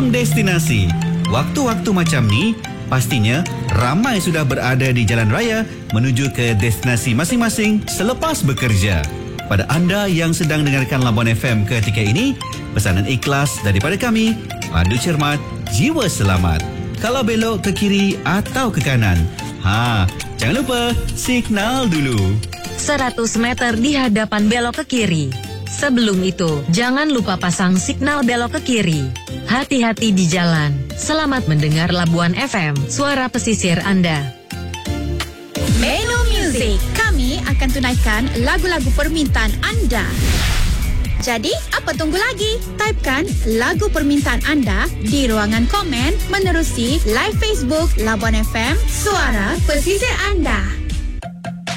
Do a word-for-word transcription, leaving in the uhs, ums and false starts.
Salam destinasi. Waktu-waktu macam ni, pastinya ramai sudah berada di jalan raya menuju ke destinasi masing-masing selepas bekerja. Pada anda yang sedang dengarkan Labuan F M ketika ini, pesanan ikhlas daripada kami, padu cermat, jiwa selamat. Kalau belok ke kiri atau ke kanan, ha, jangan lupa signal dulu. seratus meter di hadapan belok ke kiri. Sebelum itu, jangan lupa pasang signal belok ke kiri. Hati-hati di jalan. Selamat mendengar Labuan F M, suara pesisir Anda. Menu Music, kami akan tunaikan lagu-lagu permintaan anda. Jadi, apa tunggu lagi? Typekan lagu permintaan anda di ruangan komen menerusi live Facebook Labuan F M, suara pesisir anda.